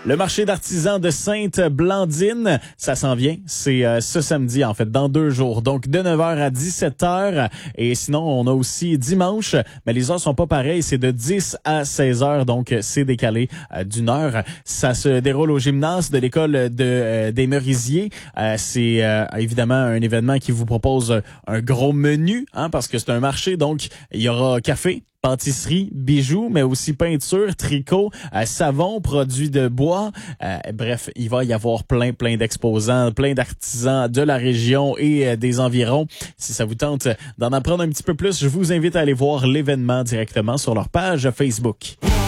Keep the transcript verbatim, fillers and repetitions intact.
Le marché d'artisans de Sainte-Blandine, ça s'en vient. C'est euh, ce samedi, en fait, dans deux jours. Donc, de neuf heures à dix-sept heures. Et sinon, on a aussi dimanche, mais les heures sont pas pareilles. C'est de dix à seize heures, donc c'est décalé euh, d'une heure. Ça se déroule au gymnase de l'école de euh, des Merisiers. Euh, c'est euh, évidemment un événement qui vous propose un gros menu, hein, parce que c'est un marché. Donc, il y aura café, pâtisserie, bijoux, mais aussi peinture, tricot, euh, savon, produits de bois. Euh, bref, il va y avoir plein, plein d'exposants, plein d'artisans de la région et euh, des environs. Si ça vous tente d'en apprendre un petit peu plus, je vous invite à aller voir l'événement directement sur leur page Facebook.